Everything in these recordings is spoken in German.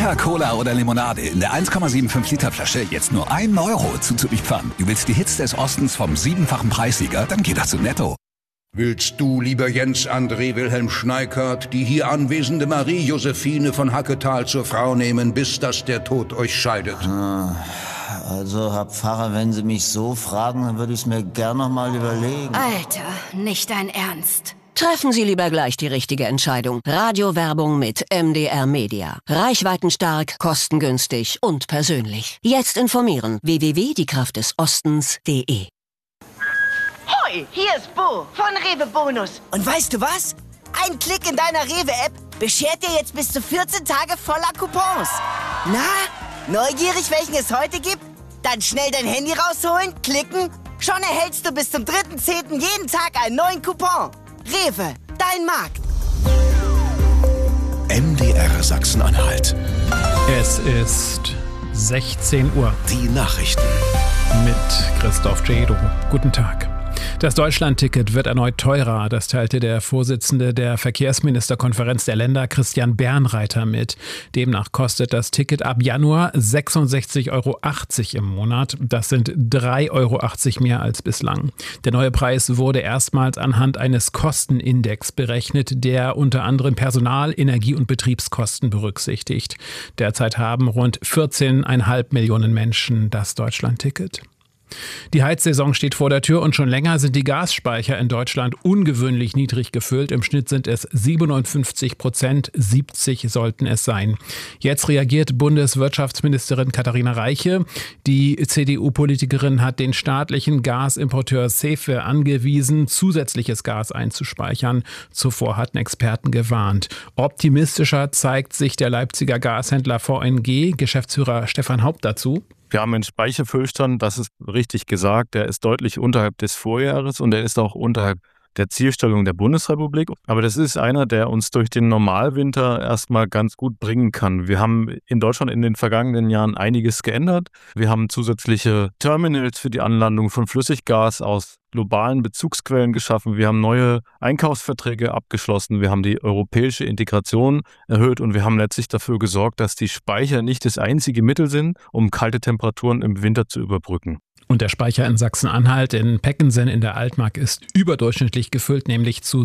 Wodka, Cola oder Limonade in der 1,75 Liter Flasche jetzt nur 1 Euro zuzüglich Pfand. Du willst die Hits des Ostens vom 7-fachen Preissieger? Dann geht das zu Netto. Willst du, lieber Jens André Wilhelm Schneikert, die hier anwesende Marie Josephine von Hacketal zur Frau nehmen, bis dass der Tod euch scheidet? Also, Herr Pfarrer, wenn Sie mich so fragen, dann würde ich es mir gern noch mal überlegen. Alter, nicht dein Ernst. Treffen Sie lieber gleich die richtige Entscheidung. Radiowerbung mit MDR Media. Reichweitenstark, kostengünstig und persönlich. Jetzt informieren. www.diekraftdesostens.de. Hoi, hier ist Bo von Rewe Bonus. Und weißt du was? Ein Klick in deiner Rewe-App beschert dir jetzt bis zu 14 Tage voller Coupons. Na, neugierig, welchen es heute gibt? Dann schnell dein Handy rausholen, klicken. Schon erhältst du bis zum 3.10. jeden Tag einen neuen Coupon. Rewe, dein Markt. MDR Sachsen-Anhalt. Es ist 16 Uhr. Die Nachrichten. Mit Christoph Jedo. Guten Tag. Das Deutschland-Ticket wird erneut teurer, das teilte der Vorsitzende der Verkehrsministerkonferenz der Länder, Christian Bernreiter, mit. Demnach kostet das Ticket ab Januar 66,80 Euro im Monat. Das sind 3,80 Euro mehr als bislang. Der neue Preis wurde erstmals anhand eines Kostenindex berechnet, der unter anderem Personal-, Energie- und Betriebskosten berücksichtigt. Derzeit haben rund 14,5 Millionen Menschen das Deutschland-Ticket. Die Heizsaison steht vor der Tür und schon länger sind die Gasspeicher in Deutschland ungewöhnlich niedrig gefüllt. Im Schnitt sind es 57%, 70 sollten es sein. Jetzt reagiert Bundeswirtschaftsministerin Katharina Reiche. Die CDU-Politikerin hat den staatlichen Gasimporteur Sefe angewiesen, zusätzliches Gas einzuspeichern. Zuvor hatten Experten gewarnt. Optimistischer zeigt sich der Leipziger Gashändler VNG. Geschäftsführer Stefan Haupt dazu. Wir haben einen Speicherfüllstand, das ist richtig gesagt, der ist deutlich unterhalb des Vorjahres und der ist auch unterhalb der Zielstellung der Bundesrepublik. Aber das ist einer, der uns durch den Normalwinter erstmal ganz gut bringen kann. Wir haben in Deutschland in den vergangenen Jahren einiges geändert. Wir haben zusätzliche Terminals für die Anlandung von Flüssiggas aus globalen Bezugsquellen geschaffen. Wir haben neue Einkaufsverträge abgeschlossen. Wir haben die europäische Integration erhöht und wir haben letztlich dafür gesorgt, dass die Speicher nicht das einzige Mittel sind, um kalte Temperaturen im Winter zu überbrücken. Und der Speicher in Sachsen-Anhalt in Peckensen in der Altmark ist überdurchschnittlich gefüllt, nämlich zu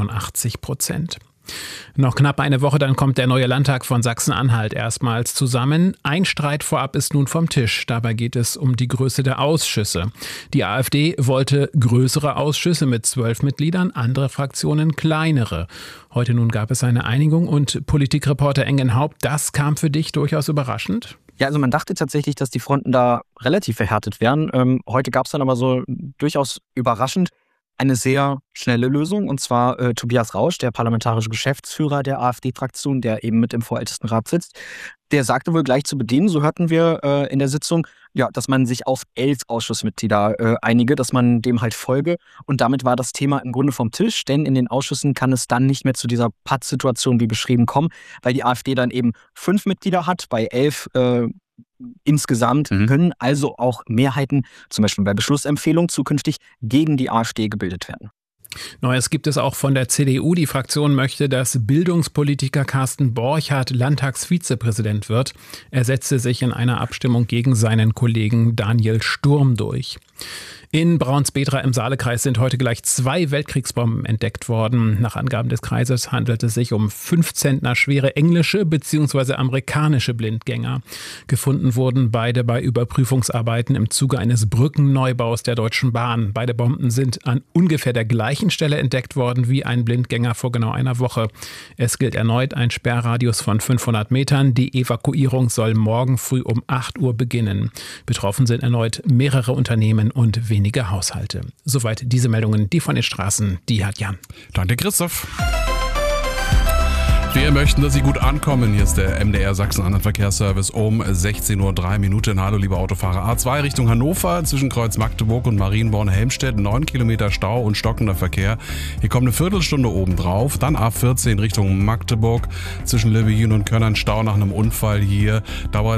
87%. Noch knapp eine Woche, dann kommt der neue Landtag von Sachsen-Anhalt erstmals zusammen. Ein Streit vorab ist nun vom Tisch. Dabei geht es um die Größe der Ausschüsse. Die AfD wollte größere Ausschüsse mit 12 Mitgliedern, andere Fraktionen kleinere. Heute nun gab es eine Einigung und Politikreporter Engen Haupt, das kam für dich durchaus überraschend? Ja, also man dachte tatsächlich, dass die Fronten da relativ verhärtet wären. Heute gab es dann aber so durchaus überraschend eine sehr schnelle Lösung, und zwar Tobias Rausch, der parlamentarische Geschäftsführer der AfD-Fraktion, der eben mit im Vorältestenrat sitzt, der sagte wohl gleich zu Beginn, so hörten wir in der Sitzung, ja, dass man sich auf 11 Ausschussmitglieder einige, dass man dem halt folge. Und damit war das Thema im Grunde vom Tisch, denn in den Ausschüssen kann es dann nicht mehr zu dieser Pattsituation wie beschrieben kommen, weil die AfD dann eben 5 Mitglieder hat, bei 11 insgesamt können also auch Mehrheiten, zum Beispiel bei Beschlussempfehlungen, zukünftig gegen die AfD gebildet werden. Neues gibt es auch von der CDU. Die Fraktion möchte, dass Bildungspolitiker Carsten Borchardt Landtagsvizepräsident wird. Er setzte sich in einer Abstimmung gegen seinen Kollegen Daniel Sturm durch. In Braunsbedra im Saalekreis sind heute gleich 2 Weltkriegsbomben entdeckt worden. Nach Angaben des Kreises handelt es sich um 5 Zentner schwere englische bzw. amerikanische Blindgänger. Gefunden wurden beide bei Überprüfungsarbeiten im Zuge eines Brückenneubaus der Deutschen Bahn. Beide Bomben sind an ungefähr der gleichen Stelle entdeckt worden wie ein Blindgänger vor genau einer Woche. Es gilt erneut ein Sperrradius von 500 Metern. Die Evakuierung soll morgen früh um 8 Uhr beginnen. Betroffen sind erneut mehrere Unternehmen und wenige Haushalte. Soweit diese Meldungen, die von den Straßen, die hat Jan. Danke, Christoph. Wir möchten, dass Sie gut ankommen. Hier ist der MDR Sachsen-Anhalt Verkehrsservice um 16:03 Uhr. Hallo, liebe Autofahrer. A2 Richtung Hannover, zwischen Kreuz Magdeburg und Marienborn-Helmstedt. 9 Kilometer Stau und stockender Verkehr. Hier kommt eine Viertelstunde obendrauf. Dann A14 Richtung Magdeburg, zwischen Löwen und Könnern. Stau nach einem Unfall hier. Dauert